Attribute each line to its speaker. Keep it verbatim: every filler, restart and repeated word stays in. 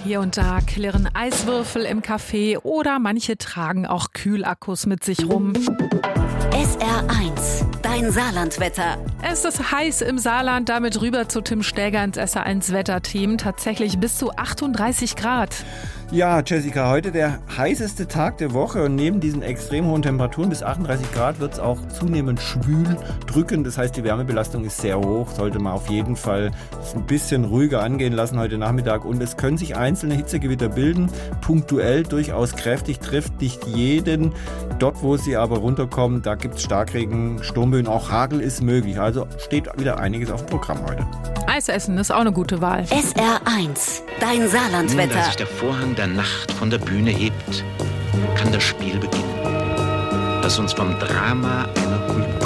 Speaker 1: Hier und da klirren Eiswürfel im Café oder manche tragen auch Kühlakkus mit sich rum.
Speaker 2: S R eins, dein Saarlandwetter.
Speaker 1: Es ist heiß im Saarland, damit rüber zu Tim Stäger ins S R eins Wetterteam. Tatsächlich bis zu achtunddreißig Grad.
Speaker 3: Ja, Jessica, heute der heißeste Tag der Woche und neben diesen extrem hohen Temperaturen bis achtunddreißig Grad wird es auch zunehmend schwül, drückend. Das heißt, die Wärmebelastung ist sehr hoch, sollte man auf jeden Fall ein bisschen ruhiger angehen lassen heute Nachmittag. Und es können sich einzelne Hitzegewitter bilden, punktuell durchaus kräftig, trifft nicht jeden. Dort, wo sie aber runterkommen, da gibt es Starkregen, Sturmböen, auch Hagel ist möglich. Also steht wieder einiges auf dem Programm heute.
Speaker 1: Eis essen ist auch eine gute Wahl.
Speaker 2: S R eins, dein Saarlandwetter.
Speaker 4: Nun, da sich der Vorhang der Nacht von der Bühne hebt, kann das Spiel beginnen, das uns vom Drama einer Kultur